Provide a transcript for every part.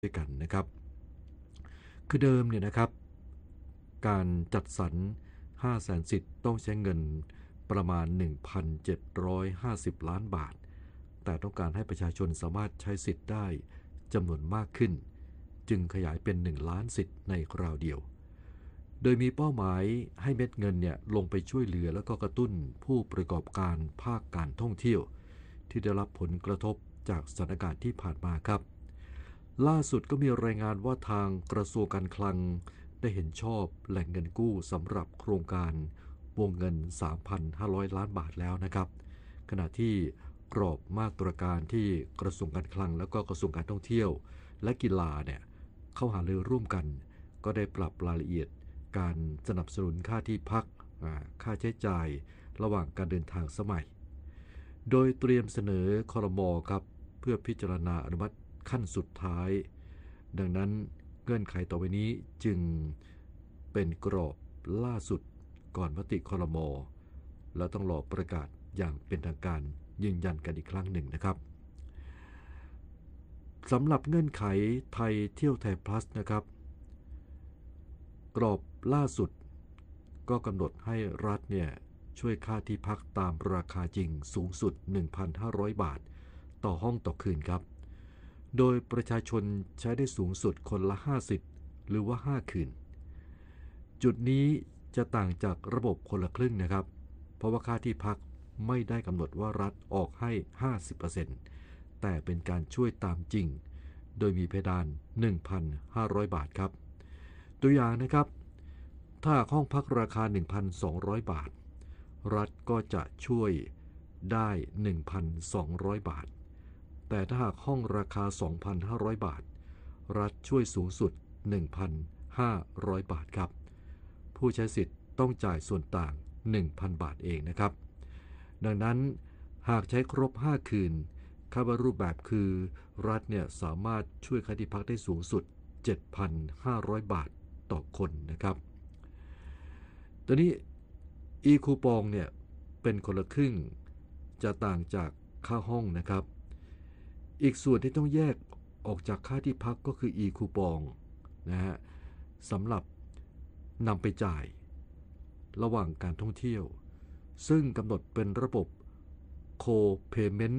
ด้วยกันนะครับคือเดิมเนี่ยนะครับการจัดสรร500,000สิทธิ์ต้องใช้เงินประมาณ 1,750 ล้านบาทแต่ต้องการให้ประชาชนสามารถใช้สิทธิ์ได้จำนวนมากขึ้นจึงขยายเป็น1ล้านสิทธิ์ในคราวเดียวโดยมีเป้าหมายให้เม็ดเงินเนี่ยลงไปช่วยเหลือและก็กระตุ้นผู้ประกอบการภาคการท่องเที่ยวที่ได้รับผลกระทบจากสถานการณ์ที่ผ่านมาครับล่าสุดก็มีรายงานว่าทางกระทรวงการคลังได้เห็นชอบแหล่งเงินกู้สำหรับโครงการวงเงิน 3,500 ล้านบาทแล้วนะครับขณะที่กรอบมาตรการที่กระทรวงการคลังแล้วก็กระทรวงการท่องเที่ยวและกีฬาเนี่ยเข้าหารือร่วมกันก็ได้ปรับรายละเอียดการสนับสนุนค่าที่พักค่าใช้จ่ายระหว่างการเดินทางสมัยโดยเตรียมเสนอครม.ครับเพื่อพิจารณาอนุมัติขั้นสุดท้ายดังนั้นเงื่อนไขต่อไปนี้จึงเป็นกรอบล่าสุดก่อนมติครม.และต้องรอประกาศอย่างเป็นทางการยืนยันกันอีกครั้งหนึ่งนะครับสำหรับเงื่อนไขไทยเที่ยวไทยพลัสนะครับกรอบล่าสุดก็กำหนดให้รัฐเนี่ยช่วยค่าที่พักตามราคาจริงสูงสุด 1,500 บาทต่อห้องต่อคืนครับโดยประชาชนใช้ได้สูงสุดคนละ50หรือว่า5คืนจุดนี้จะต่างจากระบบคนละครึ่งนะครับเพราะว่าค่าที่พักไม่ได้กำหนดว่ารัฐออกให้ 50%แต่เป็นการช่วยตามจริงโดยมีเพดาน 1,500 บาทครับตัวอย่างนะครับถ้าห้องพักราคา 1,200 บาทรัฐก็จะช่วยได้ 1,200 บาทแต่ถ้าหากห้องราคา 2,500 บาทรัฐช่วยสูงสุด 1,500 บาทครับผู้ใช้สิทธิ์ต้องจ่ายส่วนต่าง 1,000 บาทเองนะครับดังนั้นหากใช้ครบ5คืนค่ารูปแบบคือรัฐเนี่ยสามารถช่วยค่าที่พักได้สูงสุด 7,500 บาทต่อคนนะครับตอนนี้อีคูปองเนี่ยเป็นคนละครึ่งจะต่างจากค่าห้องนะครับอีกส่วนที่ต้องแยกออกจากค่าที่พักก็คืออีคูปองนะฮะสำหรับนำไปจ่ายระหว่างการท่องเที่ยวซึ่งกำหนดเป็นระบบ Co-Payment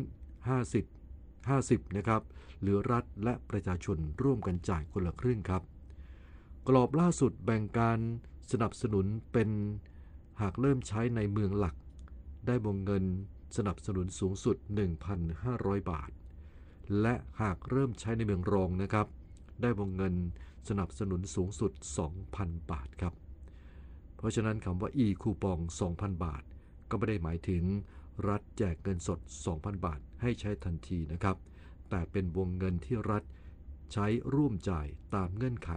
50นะครับหรือรัฐและประชาชนร่วมกันจ่ายคนละครึ่งครับกรอบล่าสุดแบ่งการสนับสนุนเป็นหากเริ่มใช้ในเมืองหลักได้วงเงินสนับสนุนสูงสุด 1,500 บาทและหากเริ่มใช้ในเมืองรองนะครับได้วงเงินสนับสนุนสูงสุด 2,000 บาทครับเพราะฉะนั้นคำว่า e คูปอง 2,000 บาทก็ไม่ได้หมายถึงรัฐแจกเงินสด 2,000 บาทให้ใช้ทันทีนะครับแต่เป็นวงเงินที่รัฐใช้ร่วมจ่ายตามเงื่อนไข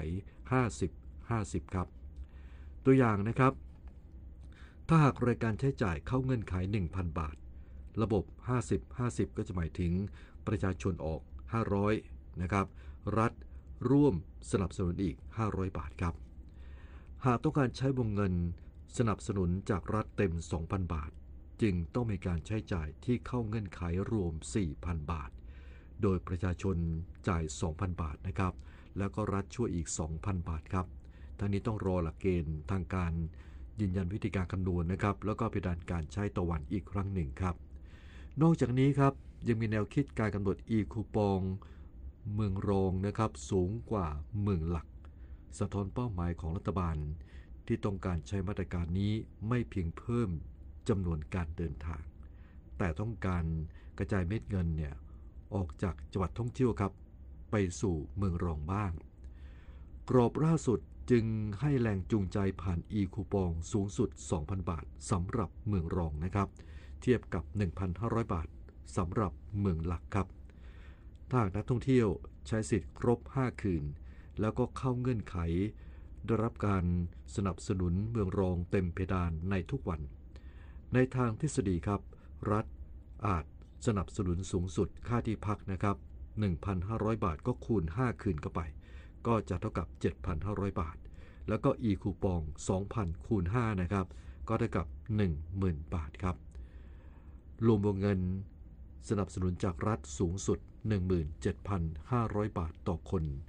50-50 ครับตัวอย่างนะครับถ้าหากรายการใช้จ่ายเข้าเงื่อนไข 1,000 บาทระบบ 50-50 ก็จะหมายถึงประชาชนออก 500 นะครับรัฐร่วมสนับสนุนอีก 500 บาทครับหากต้องการใช้วงเงินสนับสนุนจากรัฐเต็ม 2,000 บาทจึงต้องมีการใช้จ่ายที่เข้าเงื่อนไขรวม 4,000 บาทโดยประชาชนจ่าย 2,000 บาทนะครับแล้วก็รัฐช่วยอีก 2,000 บาทครับทั้งนี้ต้องรอหลักเกณฑ์ทางการยืนยันวิธีการคำนวณนะครับแล้วก็เพดานการใช้ต่อวันอีกครั้งหนึ่งครับนอกจากนี้ครับยังมีแนวคิดการกำหนดอีคูปองเมืองรองนะครับสูงกว่าเมืองหลักสะท้อนเป้าหมายของรัฐบาลที่ต้องการใช้มาตรการนี้ไม่เพียงเพิ่มจำนวนการเดินทางแต่ต้องการกระจายเม็ดเงินเนี่ยออกจากจังหวัดท่องเที่ยวครับไปสู่เมืองรองบ้างกรอบล่าสุดจึงให้แรงจูงใจผ่านอีคูปองสูงสุด 2,000 บาทสำหรับเมืองรองนะครับเทียบกับ 1,500 บาทสำหรับเมืองหลักครับถ้านักท่องเที่ยวใช้สิทธิ์ครบ 5 คืนแล้วก็เข้าเงื่อนไขได้รับการสนับสนุนเมืองรองเต็มเพดานในทุกวันในทางทฤษฎีครับรัฐอาจสนับสนุนสูงสุดค่าที่พักนะครับ 1,500 บาทก็คูณ 5 คืนเข้าไปก็จะเท่ากับ 7,500 บาทแล้วก็อีคูปอง 2,000 คูณ 5นะครับก็เท่ากับ 10,000 บาทครับรวมวงเงินสนับสนุนจากรัฐสูงสุด 17,500 บาทต่อคน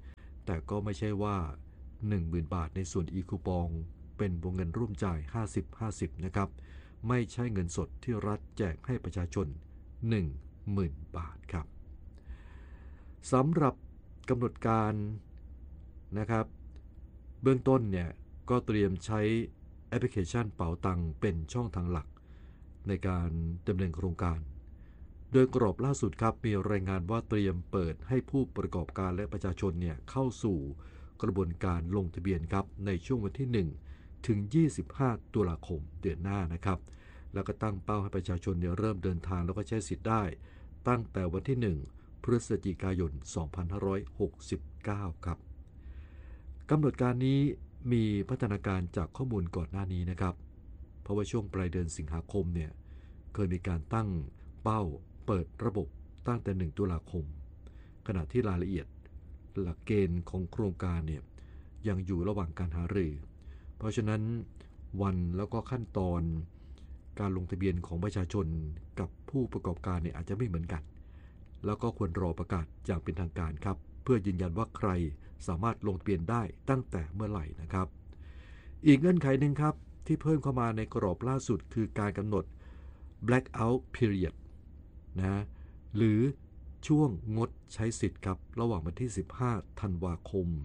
แต่ก็ไม่ใช่ว่า 10,000 บาทในส่วนอีคูปองเป็นวงเงินร่วมจ่าย 50-50 นะครับไม่ใช่เงินสดที่รัฐแจกให้ประชาชน 10,000 บาทครับสำหรับกำหนดการนะครับเบื้องต้นเนี่ยก็เตรียมใช้แอปพลิเคชันเป๋าตังเป็นช่องทางหลักในการดำเนินโครงการโดยกรอบล่าสุดครับมีรายงานว่าเตรียมเปิดให้ผู้ประกอบการและประชาชนเนี่ยเข้าสู่กระบวนการลงทะเบียนครับในช่วงวันที่1ถึง25ตุลาคมเดือนหน้านะครับแล้วก็ตั้งเป้าให้ประชาชนเนี่ยเริ่มเดินทางแล้วก็ใช้สิทธิ์ได้ตั้งแต่วันที่1พฤศจิกายน2569ครับกำหนดการนี้มีพัฒนาการจากข้อมูลก่อนหน้านี้นะครับเพราะว่าช่วงปลายเดือนสิงหาคมเนี่ยเคยมีการตั้งเป้าเปิดระบบตั้งแต่1ตุลาคมขณะที่รายละเอียดหลักเกณฑ์ของโครงการเนี่ยยังอยู่ระหว่างการหารือเพราะฉะนั้นวันแล้วก็ขั้นตอนการลงทะเบียนของประชาชนกับผู้ประกอบการเนี่ยอาจจะไม่เหมือนกันแล้วก็ควรรอประกาศอย่างเป็นทางการครับเพื่อยืนยันว่าใครสามารถลงทะเบียนได้ตั้งแต่เมื่อไหร่นะครับอีกเงื่อนไขหนึ่งครับที่เพิ่มเข้ามาในกรอบล่าสุดคือการกำหนด blackout period นะหรือช่วงงดใช้สิทธิ์ครับระหว่างวันที่15ธันวาคม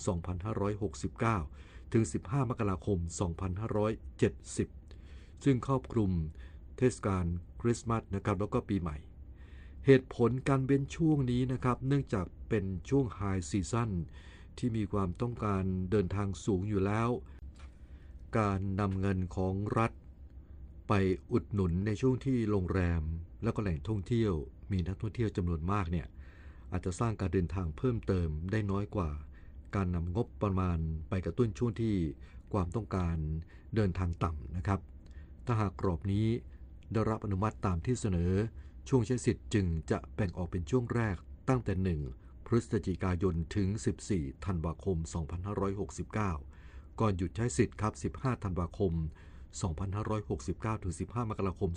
2569ถึง15มกราคม2570ซึ่งครอบคลุมเทศกาลคริสต์มาสนะครับแล้วก็ปีใหม่เหตุผลการเว้นช่วงนี้นะครับเนื่องจากเป็นช่วงไฮซีซั่นที่มีความต้องการเดินทางสูงอยู่แล้วการนำเงินของรัฐไปอุดหนุนในช่วงที่โรงแรมแล้วก็แหล่งท่องเที่ยวมีนักท่องเที่ยวจำนวนมากเนี่ยอาจจะสร้างการเดินทางเพิ่มเติมได้น้อยกว่าการนำงบประมาณไปกระตุ้นช่วงที่ความต้องการเดินทางต่ำนะครับถ้าหากกรอบนี้ได้รับอนุมัติตามที่เสนอช่วงใช้สิทธิ์จึงจะแบ่งออกเป็นช่วงแรกตั้งแต่1พฤศจิกายนถึง14ธันวาคม2569ก่อนหยุดใช้สิทธิ์ครับ15ธันวาคม2569ถึง15มกราคม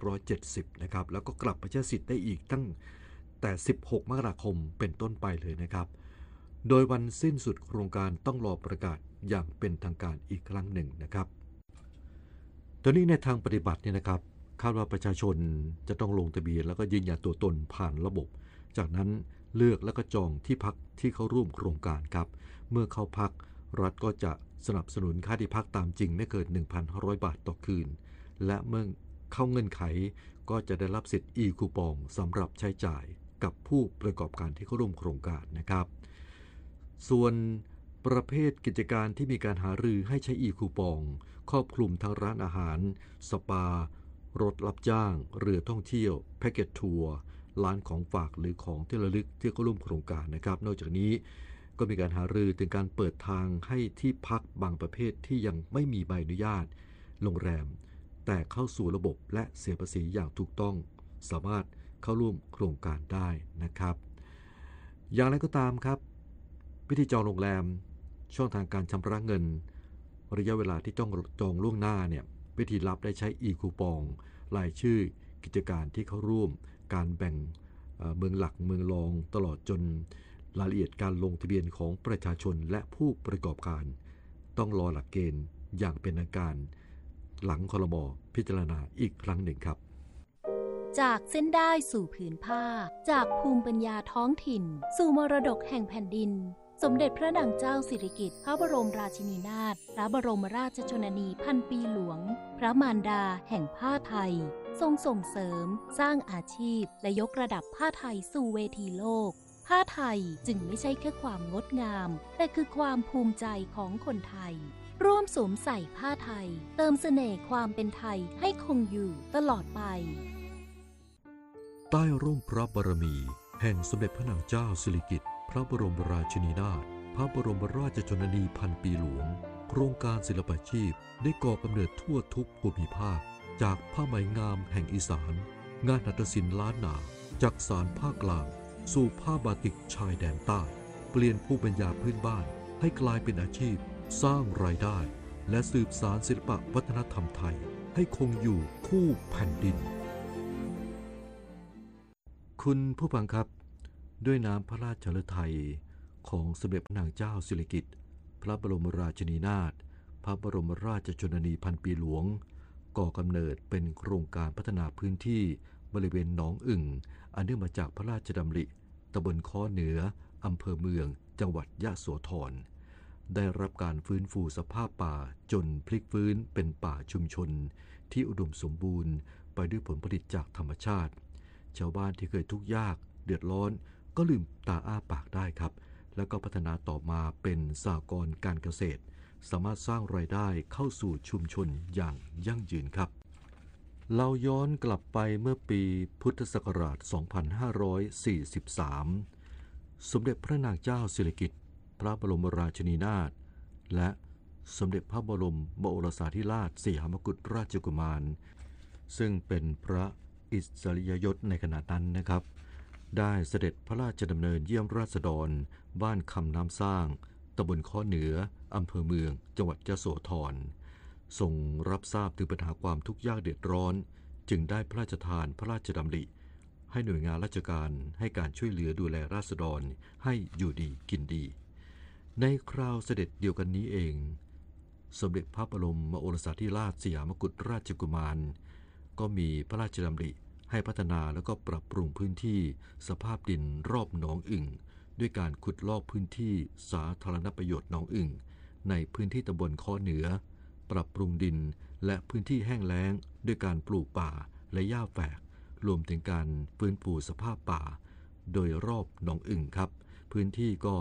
2570นะครับแล้วก็กลับไปใช้สิทธิ์ได้อีกตั้งแต่16มกราคมเป็นต้นไปเลยนะครับโดยวันสิ้นสุดโครงการต้องรอประกาศอย่างเป็นทางการอีกครั้งหนึ่งนะครับตอนนี้ในทางปฏิบัติเนี่ยนะครับคาดว่าประชาชนจะต้องลงทะเบียนแล้วก็ยืนยันตัวตนผ่านระบบจากนั้นเลือกแล้วก็จองที่พักที่เข้าร่วมโครงการครับเมื่อเข้าพักรัฐก็จะสนับสนุนค่าที่พักตามจริงไม่เกิน 1,500 บาทต่อคืนและเมื่อเข้าเงื่อนไขก็จะได้รับสิทธิ์อีคูปองสำหรับใช้จ่ายกับผู้ประกอบการที่เข้าร่วมโครงการนะครับส่วนประเภทกิจการที่มีการหารือให้ใช้อีคูปองครอบคลุมทั้งร้านอาหารสปารถรับจ้างเรือท่องเที่ยวแพ็กเกจทัวร์ร้านของฝากหรือของที่ระลึกที่เข้าร่วมโครงการนะครับนอกจากนี้ก็มีการหารือถึงการเปิดทางให้ที่พักบางประเภทที่ยังไม่มีใบอนุญาตโรงแรมแต่เข้าสู่ระบบและเสียภาษีอย่างถูกต้องสามารถเข้าร่วมโครงการได้นะครับอย่างไรก็ตามครับวิธีจองโรงแรมช่องทางการชำระเงินระยะเวลาที่ต้องจองล่วงหน้าเนี่ยวิธีรับได้ใช้อีคูปองรายชื่อกิจการที่เข้าร่วมการแบ่งเมืองหลักเมืองรองตลอดจนรายละเอียดการลงทะเบียนของประชาชนและผู้ประกอบการต้องรอหลักเกณฑ์อย่างเป็นทางการหลังครม.พิจารณาอีกครั้งหนึ่งครับจากเส้นได้สู่ผืนผ้าจากภูมิปัญญาท้องถิ่นสู่มรดกแห่งแผ่นดินสมเด็จพระนางเจ้าสิริกิติ์พระบรมราชินีนาถพระบรมราชชนนีพันปีหลวงพระมารดาแห่งผ้าไทยทรงส่งเสริมสร้างอาชีพและยกระดับผ้าไทยสู่เวทีโลกผ้าไทยจึงไม่ใช่แค่ความงดงามแต่คือความภูมิใจของคนไทยร่วมสวมใส่ผ้าไทยเติมเสน่ห์ความเป็นไทยให้คงอยู่ตลอดไปใต้ร่มพระบารมีแห่งสมเด็จพระนางเจ้าสิริกิติ์พระบรมราชินีนาถพระบรมราชชนนีพันปีหลวงโครงการศิลปาชีพได้ก่อกำเนิดทั่วทุกภูมิภาคจากผ้าไหมงามแห่งอีสานงานหัตถศิลป์ล้านนาจากสานภาคกลางสู่ผ้าบาติกชายแดนใต้เปลี่ยนภูมิปัญญาพื้นบ้านให้กลายเป็นอาชีพสร้างรายได้และสืบสานศิลปวัฒนธรรมไทยให้คงอยู่คู่แผ่นดินคุณผู้ฟังครับด้วยน้ำพระราชฤทัยของสมเด็จพระนางเจ้าสิริกิติ์พระบรมราชินีนาถพระบรมราชชนนีพันปีหลวงก่อกำเนิดเป็นโครงการพัฒนาพื้นที่บริเวณหนองอึ่งอันเนื่องมาจากพระราชดำริตำบลค้อเหนืออำเภอเมืองจังหวัดยะโสธรได้รับการฟื้นฟูสภาพป่าจนพลิกฟื้นเป็นป่าชุมชนที่อุดมสมบูรณ์ไปด้วยผลผลิตจากธรรมชาติชาวบ้านที่เคยทุกข์ยากเดือดร้อนก็ลืมตาอ้าปากได้ครับแล้วก็พัฒนาต่อมาเป็นสหกรณ์การเกษตรสามารถสร้างรายได้เข้าสู่ชุมชนอย่างยั่งยืนครับเราย้อนกลับไปเมื่อปีพุทธศักราช 2543 สมเด็จพระนางเจ้าสิริกิติ์พระบรมราชินีนาถและสมเด็จพระบรมโอรสาธิราชสีหมกุฎราชกุมารซึ่งเป็นพระอิสริยยศในขณะนั้นนะครับได้เสด็จพระราชดำเนินเยี่ยมราษฎรบ้านคำน้ำสร้างตำบลค้อเหนืออำเภอเมืองจังหวัดยโสธรทรงรับทราบถึงปัญหาความทุกข์ยากเดือดร้อนจึงได้พระราชทานพระราชดำริให้หน่วยงานราชการให้การช่วยเหลือดูแลราษฎรให้อยู่ดีกินดีในคราวเสด็จเดียวกันนี้เองสมเด็จพระบรมโอรสาธิราชสยามกุฎราชกุมารก็มีพระราชดำริให้พัฒนาและก็ปรับปรุงพื้นที่สภาพดินรอบหนองอึ่งด้วยการขุดลอกพื้นที่สาธารณประโยชน์หนองอึ่งในพื้นที่ตำบลค้อเหนือปรับปรุงดินและพื้นที่แห้งแล้งด้วยการปลูกป่าและหญ้าแฝกรวมถึงการฟื้นฟูสภาพป่าโดยรอบหนองอึ่งครับพื้นที่ก็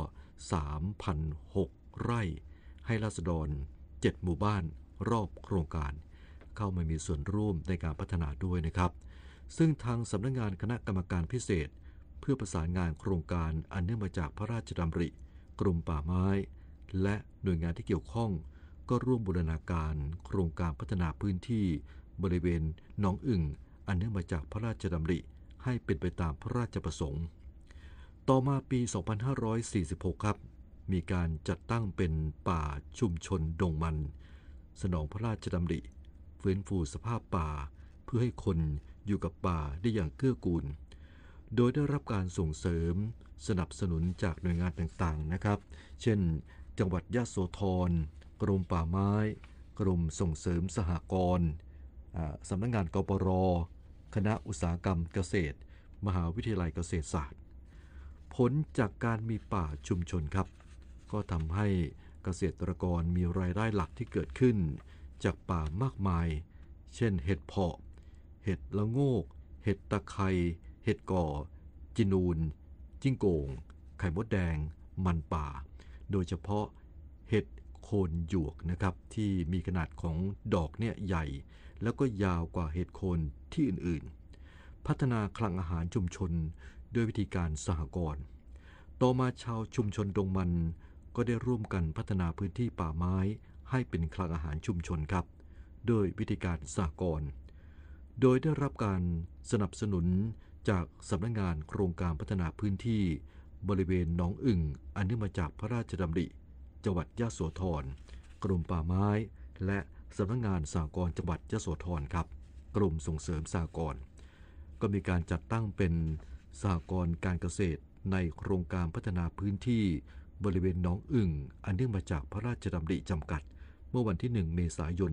3,006 ไร่ให้ราษฎร7 หมู่บ้านรอบโครงการเข้ามามีส่วนร่วมในการพัฒนาด้วยนะครับซึ่งทางสำนักงานคณะกรรมการพิเศษเพื่อประสานงานโครงการอันเนื่องมาจากพระราชดำริกรมป่าไม้และหน่วยงานที่เกี่ยวข้องก็ร่วมบูรณาการโครงการพัฒนาพื้นที่บริเวณหนองอึ่งอันเนื่องมาจากพระราชดำริให้เป็นไปตามพระราชประสงค์ต่อมาปี 2546 ครับมีการจัดตั้งเป็นป่าชุมชนดงมันสนองพระราชดำริฟื้นฟูสภาพป่าเพื่อให้คนอยู่กับป่าได้อย่างเกื้อกูลโดยได้รับการส่งเสริมสนับสนุนจากหน่วยงานต่างๆนะครับเช่นจังหวัดยโสธรกรมป่าไม้กรมส่งเสริมสหกรณ์สำนักงานกปร.คณะอุตสาหกรรมเกษตรมหาวิทยาลัยเกษตรศาสตร์ผลจากการมีป่าชุมชนครับก็ทำให้เกษตรกรมีรายได้หลักที่เกิดขึ้นจากป่ามากมายเช่นเห็ดเพาะเห็ดละโงกเห็ดตะไคร้เห็ดก่อจินูนจิ้งโก่งไข่มดแดงมันป่าโดยเฉพาะเห็ดโคนหยวกนะครับที่มีขนาดของดอกเนี่ยใหญ่แล้วก็ยาวกว่าเห็ดโคนที่อื่นๆพัฒนาคลังอาหารชุมชนด้วยวิธีการสหกรณ์ต่อมาชาวชุมชนดงมันก็ได้ร่วมกันพัฒนาพื้นที่ป่าไม้ให้เป็นคลังอาหารชุมชนครับโดยวิธีการสหกรณ์โดยได้รับการสนับสนุนจากสำนักงานโครงการพัฒนาพื้นที่บริเวณหนองอึ่งอันเนื่องมาจากพระราชดำริจังหวัดยโสธรกรมป่าไม้และสำนักงานสหกรณ์จังหวัดยโสธรครับกรมส่งเสริมสหกรณ์ก็มีการจัดตั้งเป็นสหกรณ์การเกษตรในโครงการพัฒนาพื้นที่บริเวณหนองอึ่งอันเนื่องมาจากพระราชดำริจำกัดเมื่อวันที่ 1 เมษายน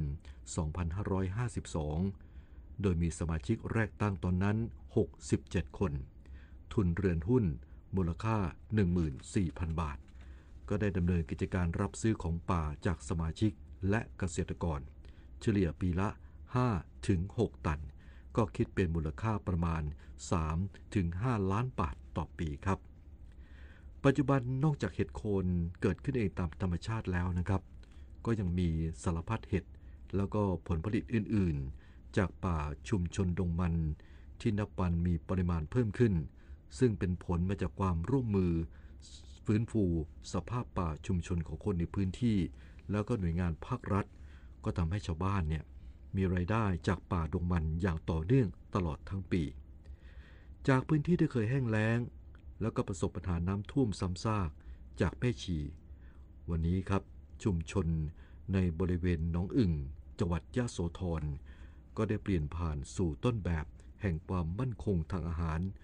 2552 โดยมีสมาชิกแรกตั้งตอนนั้น 67 คนทุนเรือนหุ้นมูลค่า 14,000 บาทก็ได้ดำเนินกิจการรับซื้อของป่าจากสมาชิกและเกษตรกรเฉลี่ยปีละ 5-6 ตันก็คิดเป็นมูลค่าประมาณ 3-5 ล้านบาทต่อปีครับปัจจุบันนอกจากเห็ดโคนเกิดขึ้นเองตามธรรมชาติแล้วนะครับก็ยังมีสารพัดเห็ดแล้วก็ผลผลิตอื่นๆจากป่าชุมชนดงมันที่นับวันมีปริมาณเพิ่มขึ้นซึ่งเป็นผลมาจากความร่วมมือฟื้นฟูสภาพป่าชุมชนของคนในพื้นที่แล้วก็หน่วยงานภาครัฐก็ทำให้ชาวบ้านเนี่ยมีรายได้จากป่าดงมันอย่างต่อเนื่องตลอดทั้งปีจากพื้นที่ที่เคยแห้งแล้งแล้วก็ประสบปัญหาน้ำท่วมซ้ำซากจากแม่ชีวันนี้ครับชุมชนในบริเวณหนองอึ่งจังหวัดยโสธรก็ได้เปลี่ยนผ่านสู่ต้นแบบแห่งความมั่นคงทางอาหารโด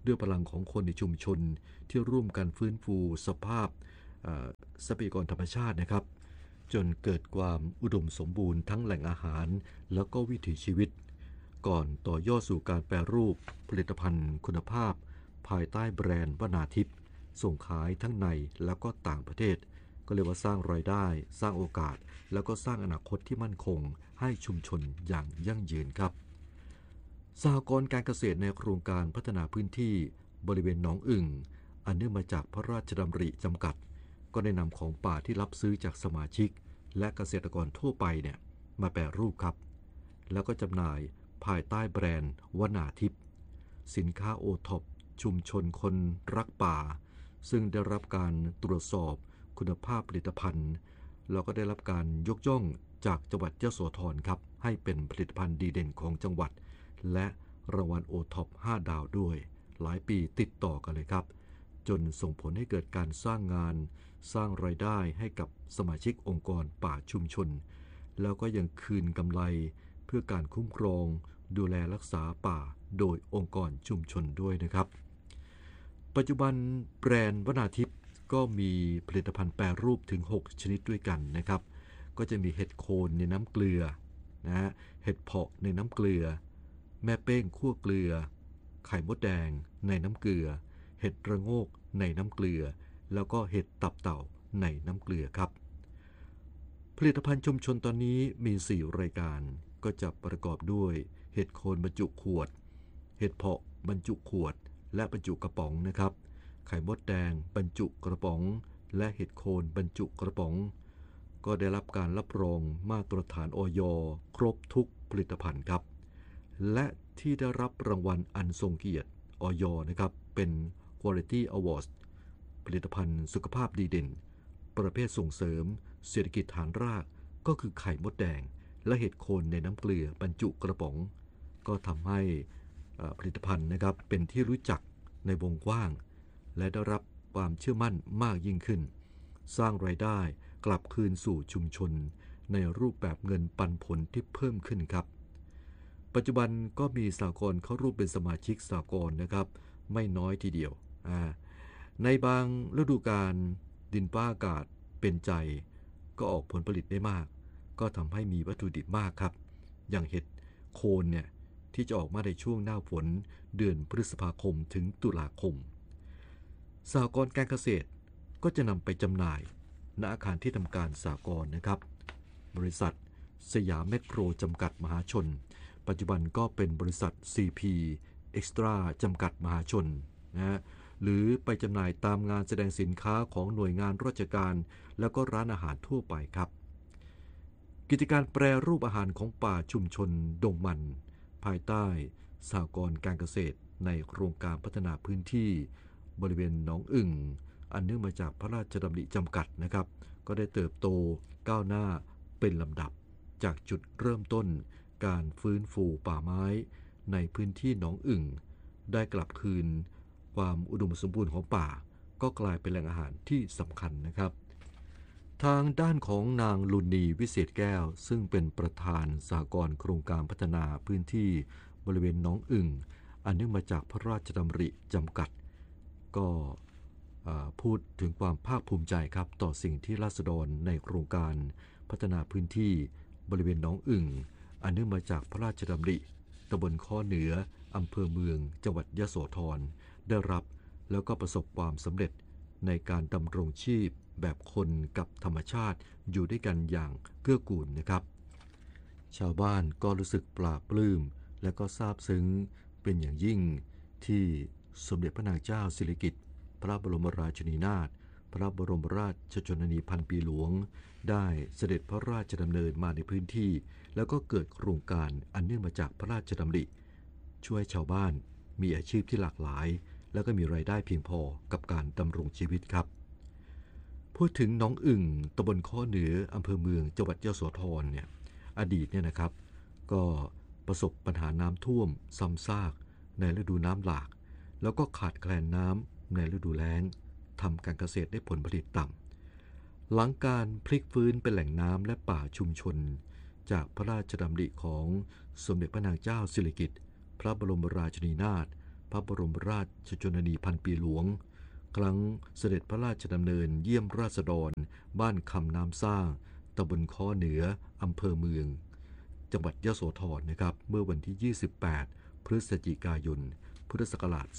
ด้วยพลังของคนในชุมชนที่ร่วมกันฟื้นฟูสภาพทรัพยากรธรรมชาตินะครับจนเกิดความอุดมสมบูรณ์ทั้งแหล่งอาหารแล้วก็วิถีชีวิตก่อนต่อยอดสู่การแปรรูปผลิตภัณฑ์คุณภาพภายใต้แบรนด์วนาทิพย์ส่งขายทั้งในแล้วก็ต่างประเทศก็เรียกว่าสร้างรายได้สร้างโอกาสแล้วก็สร้างอนาคตที่มั่นคงให้ชุมชนอย่างยั่งยืนครับสหกรณ์การเกษตรในโครงการพัฒนาพื้นที่บริเวณหนองอึ่งอันเนื่องมาจากพระราชดำริจำกัดก็ได้นำของป่าที่รับซื้อจากสมาชิกและเกษตรกรทั่วไปเนี่ยมาแปรรูปครับแล้วก็จำหน่ายภายใต้แบรนด์วนาทิพย์สินค้าโอท็อปชุมชนคนรักป่าซึ่งได้รับการตรวจสอบคุณภาพผลิตภัณฑ์แล้วก็ได้รับการยกย่องจากจังหวัดยโสธรครับให้เป็นผลิตภัณฑ์ดีเด่นของจังหวัดและรางวัลโอท็อป5 ดาวด้วยหลายปีติดต่อกันเลยครับจนส่งผลให้เกิดการสร้างงานสร้างรายได้ให้กับสมาชิกองค์กรป่าชุมชนแล้วก็ยังคืนกำไรเพื่อการคุ้มครองดูแลรักษาป่าโดยองค์กรชุมชนด้วยนะครับปัจจุบันแบรนด์วนาทิพย์ก็มีผลิตภัณฑ์แปรรูปถึง6ชนิดด้วยกันนะครับก็จะมีเห็ดโคนในน้ำเกลือนะฮะเห็ดเผาะในน้ำเกลือแม่เป้งคั่วเกลือไข่มดแดงในน้ำเกลือเห็ดระโงกในน้ำเกลือแล้วก็เห็ดตับเต่าในน้ำเกลือครับผลิตภัณฑ์ชุมชนตอนนี้มี4รายการก็จะประกอบด้วยเห็ดโคนบรรจุขวดเห็ดเผาะบรรจุขวดและบรรจุกระป๋องนะครับไข่มดแดงบรรจุกระป๋องและเห็ดโคนบรรจุกระป๋องก็ได้รับการรับรองมาตรฐานอย.ครบทุกผลิตภัณฑ์ครับและที่ได้รับรางวัลอันทรงเกียรติอย.นะครับเป็น Quality Awards ผลิตภัณฑ์สุขภาพดีเด่นประเภทส่งเสริมเศรษฐกิจฐานรากก็คือไข่มดแดงและเห็ดโคนในน้ำเกลือบรรจุกระป๋องก็ทำให้ผลิตภัณฑ์นะครับเป็นที่รู้จักในวงกว้างและได้รับความเชื่อมั่นมากยิ่งขึ้นสร้างรายได้กลับคืนสู่ชุมชนในรูปแบบเงินปันผลที่เพิ่มขึ้นครับปัจจุบันก็มีสหกรณ์เข้าร่วมเป็นสมาชิกสหกรณ์นะครับไม่น้อยทีเดียวในบางฤดูกาลดินฟ้าอากาศเป็นใจก็ออกผลผลิตได้มากก็ทำให้มีวัตถุดิบมากครับอย่างเห็ดโคนเนี่ยที่จะออกมาในช่วงหน้าฝนเดือนพฤษภาคมถึงตุลาคมสหกรณ์การเกษตรก็จะนำไปจำหน่ายณอาคารที่ทำการสหกรณ์นะครับบริษัทสยามแมคโครจำกัดมหาชนปัจจุบันก็เป็นบริษัท CP Extra จำกัดมหาชนนะหรือไปจำหน่ายตามงานแสดงสินค้าของหน่วยงานราชการแล้วก็ร้านอาหารทั่วไปครับกิจการแปรรูปอาหารของป่าชุมชนดงมันภายใต้สหกรณ์การเกษตรในโครงการพัฒนาพื้นที่บริเวณหนองอึ่งอันเนื่องมาจากพระราชดำริจำกัดนะครับก็ได้เติบโตก้าวหน้าเป็นลำดับจากจุดเริ่มต้นการฟื้นฟูป่าไม้ในพื้นที่หนองอึ่งได้กลับคืนความอุดมสมบูรณ์ของป่าก็กลายเป็นแหล่งอาหารที่สำคัญนะครับทางด้านของนางลุนีวิเศษแก้วซึ่งเป็นประธานสหกรณ์โครงการพัฒนาพื้นที่บริเวณหนองอึ่งอันเนื่องมาจากพระราชดำริจำกัดก็พูดถึงความภาคภูมิใจครับต่อสิ่งที่ราษฎรในโครงการพัฒนาพื้นที่บริเวณหนองอึ่งอันเนื่องมาจากพระราชดำริตำบลข้อเหนืออำเภอเมืองจังหวัดยโสธรได้รับแล้วก็ประสบความสำเร็จในการดำรงชีพแบบคนกับธรรมชาติอยู่ด้วยกันอย่างเกื้อกูลนะครับชาวบ้านก็รู้สึกปลาบปลื้มและก็ซาบซึ้งเป็นอย่างยิ่งที่สมเด็จพระนางเจ้าสิริกิติ์พระบรมราชินีนาถพระบรมราชชนนีพันปีหลวงได้เสด็จพระราชดำเนินมาในพื้นที่แล้วก็เกิดโครงการอันเนื่องมาจากพระราชดำริช่วยชาวบ้านมีอาชีพที่หลากหลายแล้วก็มีรายได้เพียงพอกับการดำรงชีวิตครับพูดถึงหนองอึ่งตำบลข้อเหนืออำเภอเมืองจังหวัดยโสธรเนี่ยอดีตเนี่ยนะครับก็ประสบปัญหาน้ำท่วมซ้ำซากในฤดูน้ำหลากแล้วก็ขาดแคลนน้ำในฤดูแล้งทำการเกษตรได้ผลผลิตต่ำหลังการพลิกฟื้นเป็นแหล่งน้ำและป่าชุมชนจากพระราชดำริของสมเด็จพระนางเจ้าสิริกิติ์พระบรมราชินีนาถพระบรมราชชนนีพันปีหลวงครั้งเสด็จพระราชดำเนินเยี่ยมราษฎรบ้านคำน้ำสร้างตำบลค้อเหนืออำเภอเมืองจังหวัดยโสธรนะครับเมื่อวันที่ 28 พฤศจิกายน พุทธศักราช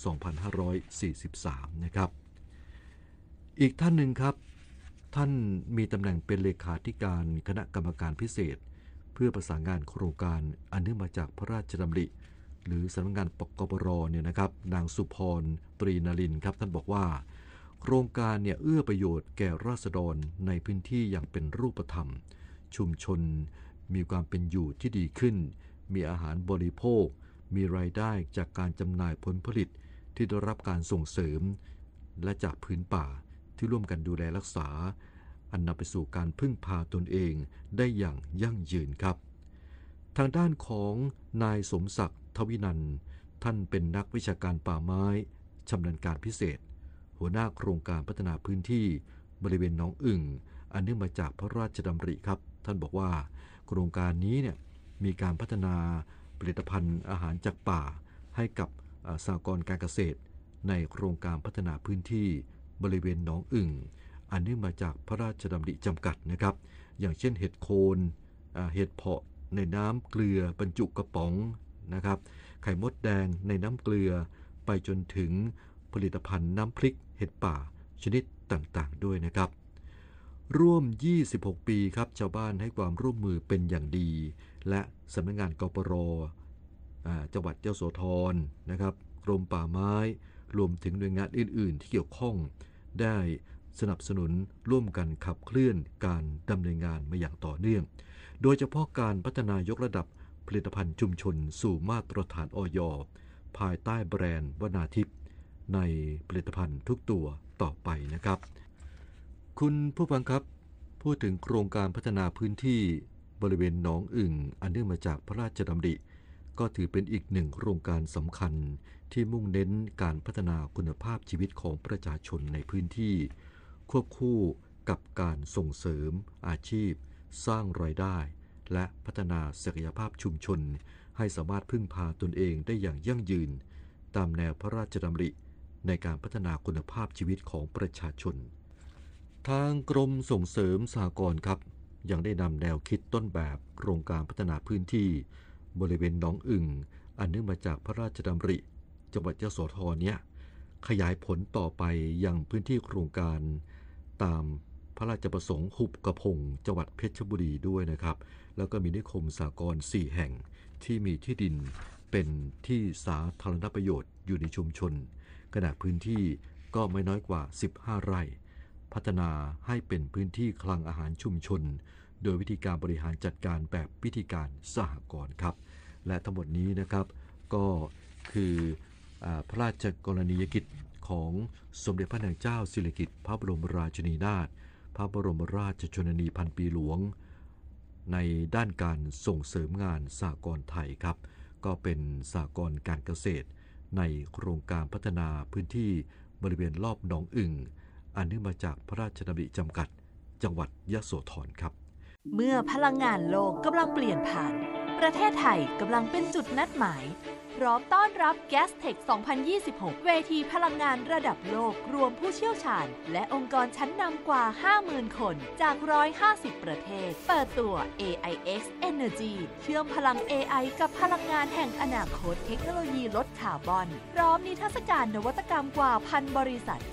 2543 นะครับอีกท่านหนึ่งครับท่านมีตำแหน่งเป็นเลขาธิการคณะกรรมการพิเศษเพื่อประสานงานโครงการอันเนื่องมาจากพระราชดำริหรือสำนักงานปกปรเนี่ยนะครับนางสุพรตรีนรินทร์ครับท่านบอกว่าโครงการเนี่ยเอื้อประโยชน์แก่ราษฎรในพื้นที่อย่างเป็นรูปธรรมชุมชนมีความเป็นอยู่ที่ดีขึ้นมีอาหารบริโภคมีรายได้จากการจำหน่ายผลผลิตที่ได้รับการส่งเสริมและจากพื้นป่าที่ร่วมกันดูแลรักษาอันนำไปสู่การพึ่งพาตนเองได้อย่างยั่งยืนครับทางด้านของนายสมศักดิ์ทวินันท์ท่านเป็นนักวิชาการป่าไม้ชำนาญการพิเศษหัวหน้าโครงการพัฒนาพื้นที่บริเวณหนองอึ่งอันเนื่องมาจากพระราชดำริครับท่านบอกว่าโครงการนี้เนี่ยมีการพัฒนาผลิตภัณฑ์อาหารจากป่าให้กับสหกรณ์การเกษตรในโครงการพัฒนาพื้นที่บริเวณหนองอึ่งอันเนื่องมาจากพระราชดำริจำกัดนะครับอย่างเช่นเห็ดโคนเห็ดเพาะในน้ำเกลือบรรจุกระป๋องนะครับไข่มดแดงในน้ำเกลือไปจนถึงผลิตภัณฑ์น้ำพริกเห็ดป่าชนิดต่างๆด้วยนะครับร่วม26ปีครับชาวบ้านให้ความร่วมมือเป็นอย่างดีและสำนักงานกปร.จังหวัดยโสธรนะครับกรมป่าไม้รวมถึงหน่วยงานอื่นๆที่เกี่ยวข้องได้สนับสนุนร่วมกันขับเคลื่อนการดำเนินงานมาอย่างต่อเนื่องโดยเฉพาะการพัฒนายกระดับผลิตภัณฑ์ชุมชนสู่มาตรฐานอย.ภายใต้แบรนด์วนาทิพย์ในผลิตภัณฑ์ทุกตัวต่อไปนะครับคุณผู้ฟังครับพูดถึงโครงการพัฒนาพื้นที่บริเวณหนองอึ่งอันเนื่องมาจากพระราชดำริก็ถือเป็นอีกหนึ่งโครงการสำคัญที่มุ่งเน้นการพัฒนาคุณภาพชีวิตของประชาชนในพื้นที่ควบคู่กับการส่งเสริมอาชีพสร้างรายได้และพัฒนาศักยภาพชุมชนให้สามารถพึ่งพาตนเองได้อย่างยั่งยืนตามแนวพระราชดำริในการพัฒนาคุณภาพชีวิตของประชาชนทางกรมส่งเสริมสหกรณ์ครับยังได้นำแนวคิดต้นแบบโครงการพัฒนาพื้นที่บริเวณหนองอึ่งอันเนื่องมาจากพระราชดำริจังหวัดยโสธรเนี่ยขยายผลต่อไปยังพื้นที่โครงการตามพระราชประสงค์หุบกระพงจังหวัดเพชรบุรีด้วยนะครับแล้วก็มีนิคมสหกรณ์4แห่งที่มีที่ดินเป็นที่สาธารณประโยชน์อยู่ในชุมชนขนาดพื้นที่ก็ไม่น้อยกว่า15ไร่พัฒนาให้เป็นพื้นที่คลังอาหารชุมชนโดยวิธีการบริหารจัดการแบบวิธีการสหกรณ์ครับและทั้งหมดนี้นะครับก็คือพระราชกรณียกิจของสมเด็จพระนางเจ้าสิริกิติ์พระบรมราชินีนาถพระบรมราชชนนีพันปีหลวงในด้านการส่งเสริมงานสหกรณ์ไทยครับก็เป็นสหกรณ์การเกษตรในโครงการพัฒนาพื้นที่บริเวณรอบหนองอึ่งอันเนื่องมาจากพระราชดำริจำกัดจังหวัดยโสธรครับเมื่อพลังงานโลกกำลังเปลี่ยนผ่านประเทศไทยกำลังเป็นจุดนัดหมายพร้อมต้อนรับ Gastech 2026 เวทีพลังงานระดับโลกรวมผู้เชี่ยวชาญและองค์กรชั้นนำกว่า 50,000 คนจาก 150 ประเทศเปิดตัว AIX Energy เชื่อมพลัง AI กับพลังงานแห่งอนาคตเทคโนโลยีลดคาร์บอนพร้อมนิทรรศการนวัตกรรมกว่า 1,000 บริษัท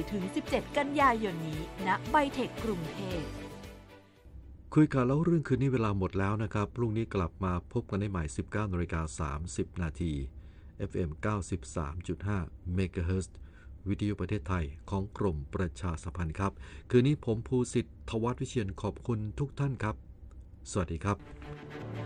14-17 กันยายนนี้ณไบเทคกรุงเทพคุยกันแล้วเรื่องคืนนี้เวลาหมดแล้วนะครับพรุ่งนี้กลับมาพบกันได้ใหม่ 19:30 น. FM 93.5 MHz วิทยุประเทศไทยของกรมประชาสัมพันธ์ครับคืนนี้ผมภูสิทธิ์ ทวัฒน์วิเชียรขอบคุณทุกท่านครับสวัสดีครับ